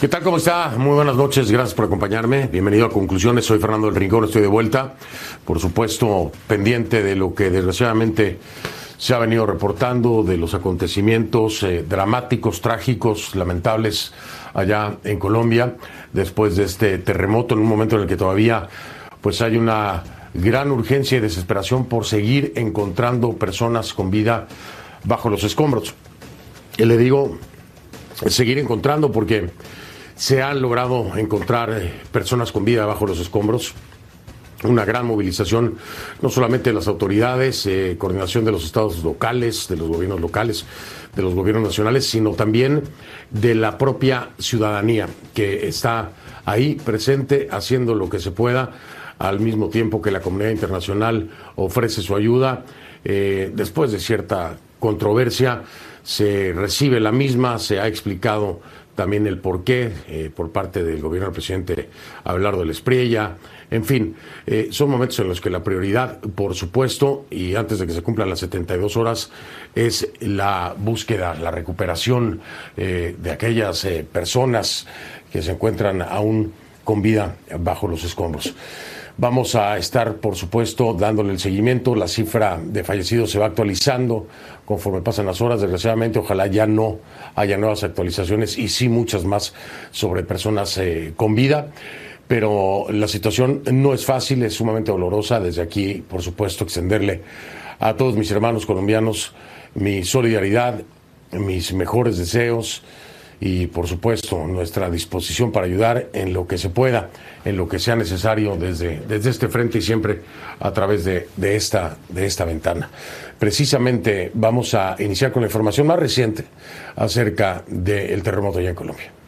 ¿Qué tal? ¿Cómo está? Muy buenas noches, gracias por acompañarme. Bienvenido a Conclusiones, soy Fernando del Rincón, estoy de vuelta. Por supuesto, pendiente de lo que desgraciadamente se ha venido reportando, de los acontecimientos dramáticos, trágicos, lamentables allá en Colombia, después de este terremoto, en un momento en el que todavía pues hay una gran urgencia y desesperación por seguir encontrando personas con vida bajo los escombros. Y le digo seguir encontrando porque se han logrado encontrar personas con vida bajo los escombros. Una gran movilización, no solamente de las autoridades, coordinación de los estados locales, de los gobiernos locales, de los gobiernos nacionales, sino también de la propia ciudadanía que está ahí presente haciendo lo que se pueda, al mismo tiempo que la comunidad internacional ofrece su ayuda. Después de cierta controversia, se recibe la misma, se ha explicado también el porqué por parte del gobierno del presidente Abelardo Espriella. En fin, son momentos en los que la prioridad, por supuesto, y antes de que se cumplan las 72 horas, es la búsqueda, la recuperación de aquellas personas que se encuentran aún con vida bajo los escombros. Vamos a estar, por supuesto, dándole el seguimiento. La cifra de fallecidos se va actualizando conforme pasan las horas. Desgraciadamente, ojalá ya no haya nuevas actualizaciones y sí muchas más sobre personas con vida. Pero la situación no es fácil, es sumamente dolorosa. Desde aquí, por supuesto, extenderle a todos mis hermanos colombianos mi solidaridad, mis mejores deseos y, por supuesto, nuestra disposición para ayudar en lo que se pueda, en lo que sea necesario desde este frente y siempre a través de esta ventana. Precisamente vamos a iniciar con la información más reciente acerca del terremoto allá en Colombia.